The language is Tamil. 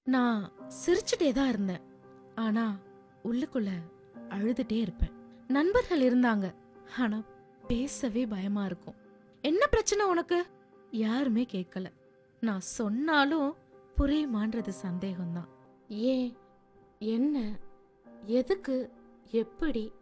நான் சிரிச்சுட்டே தான் இருந்தேன். ஆனா உள்ளுக்குள்ள அழுதுட்டே இருப்பேன். நண்பர்கள் இருந்தாங்க, ஆனா பேசவே பயமா இருக்கும். என்ன பிரச்சனை உனக்கு? யாருமே கேட்கல. நான் சொன்னாலும் புரியுமான்றது சந்தேகம்தான். ஏன், என்ன, எதுக்கு, எப்படி